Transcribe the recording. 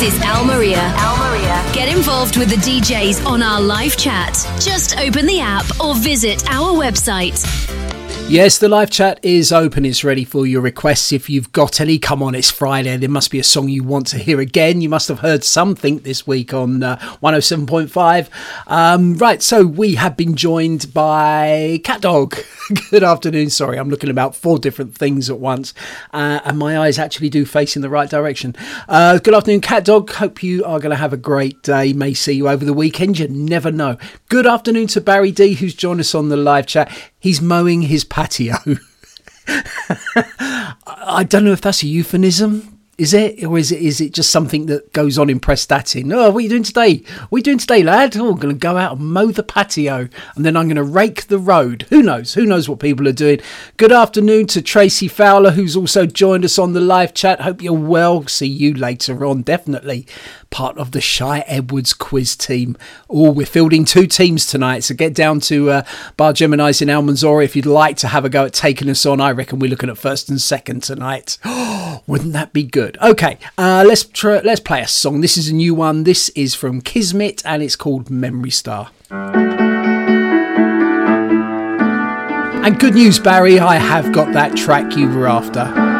is Al Maria. Get involved with the DJs on our live chat. Just open the app or visit our website. Yes, the live chat is open. It's ready for your requests. If you've got any, come on, it's Friday. There must be a song you want to hear again. You must have heard something this week on 107.5. Right, so we have been joined by Cat Dog. Good afternoon. Sorry, I'm looking about 4 different things at once. And my eyes actually do face in the right direction. Good afternoon, Cat Dog. Hope you are going to have a great day. May see you over the weekend. You never know. Good afternoon to Barry D, who's joined us on the live chat. He's mowing his patio. I don't know if that's a euphemism. Is it? Or is it just something that goes on in Prestatyn? Oh, what are you doing today? What are you doing today, lad? Oh, I'm going to go out and mow the patio and then I'm going to rake the road. Who knows? Who knows what people are doing? Good afternoon to Tracy Fowler, who's also joined us on the live chat. Hope you're well. See you later on, definitely. Part of the Shy Edwards quiz team. Oh, we're fielding 2 teams tonight, so get down to Bar Gemini's in Almanzora if you'd like to have a go at taking us on. I reckon we're looking at 1st and 2nd tonight. Wouldn't that be good? Okay, let's play a song. This is a new one. This is from Kismet and it's called Memory Star. And good news, Barry, I have got that track you were after.